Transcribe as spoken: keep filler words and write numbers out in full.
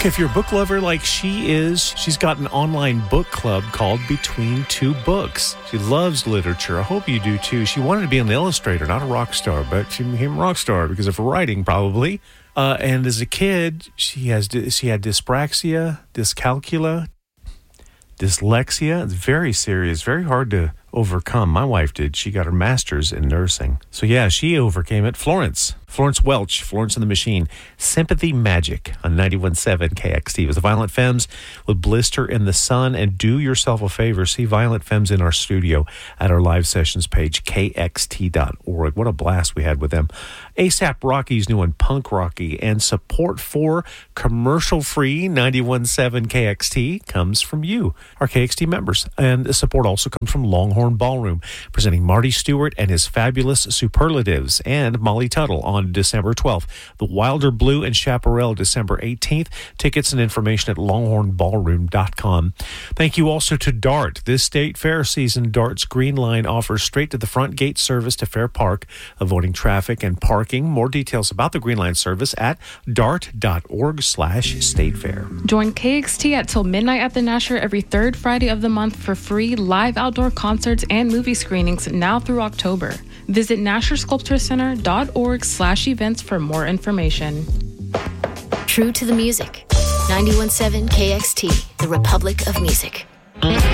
book. If you're a book lover like she is, she's got an online book club called Between Two Books. She loves literature. I hope you do too. She wanted to be an illustrator, not a rock star, but she became a rock star because of her writing, probably. Uh, and as a kid, she has she had dyspraxia, dyscalculia, dyslexia. It's very serious, very hard to overcome. My wife did. She got her master's in nursing. So yeah, she overcame it. Florence. Florence Welch, Florence and the Machine. Sympathy Magic on ninety-one point seven K X T. It was the Violent Femmes with Blister in the Sun. And do yourself a favor. See Violent Femmes in our studio at our live sessions page, K X T dot org. What a blast we had with them. ASAP Rocky's new one, Punk Rocky. And support for commercial-free ninety-one point seven K X T comes from you, our K X T members. And the support also comes from Longhorn Ballroom, presenting Marty Stewart and his fabulous superlatives, and Molly Tuttle on December twelfth. The Wilder Blue and Chaparral December eighteenth. Tickets and information at longhorn ballroom dot com. Thank you also to DART. This state fair season, DART's Green Line offers straight to the front gate service to Fair Park, avoiding traffic and parking. More details about the Green Line service at dart dot org slash state fair. Join K X T at till midnight at the Nasher every third Friday of the month for free live outdoor concerts and movie screenings now through October. Visit nasher sculpture center dot org slash events for more information. True to the music. ninety-one point seven K X T, the Republic of Music.